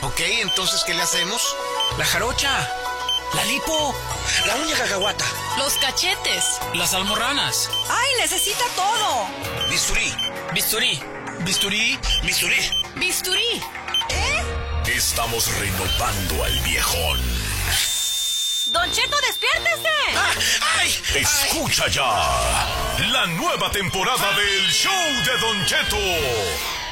Ok, entonces, ¿qué le hacemos? La jarocha, la lipo, la uña cacahuata, los cachetes, las almorranas. ¡Ay, necesita todo! Bisturí. Bisturí, bisturí, bisturí. bisturí. Estamos renovando al viejón. ¡Don Cheto, despiértese! ¡Ay! Escucha ya la nueva temporada del Show de Don Cheto.